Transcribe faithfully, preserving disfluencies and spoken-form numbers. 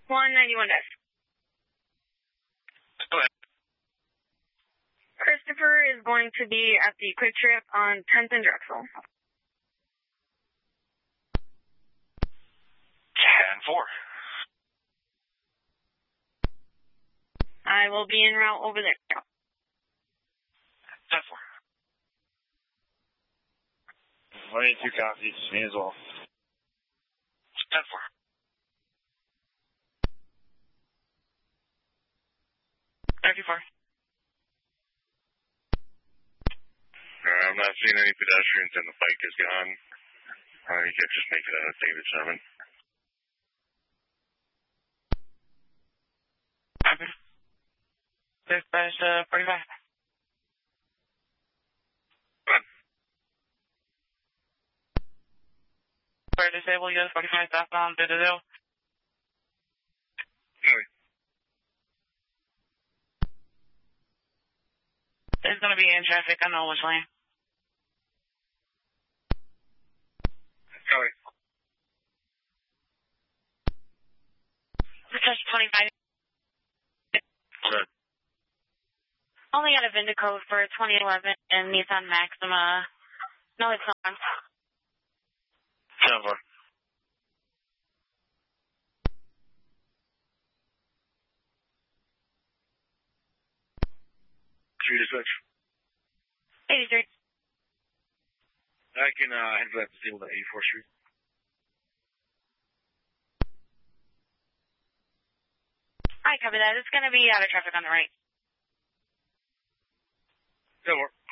one ninety-one dash. Go ahead. Christopher is going to be at the Quick Trip on tenth and Drexel. ten four. I will be en route over there. ten four. one eighty-two copies. Me as well. ten four. thirty-four. Uh, I'm not seeing any pedestrians and the bike is gone. Uh, you can just make it out of David seven. Okay. Dispatch, uh, forty-five. For disable, U S forty-five southbound, bid to zero. Really? It's going to be in traffic. I know which lane. Sorry. Dispatch twenty-five. Good. Only got a VIN code for twenty eleven and Nissan Maxima. No, it's not. ten four. Three to switch. eighty-three. I can uh, handle that disable to eighty-fourth Street. I copy that. It's going to be out of traffic on the right. ten four.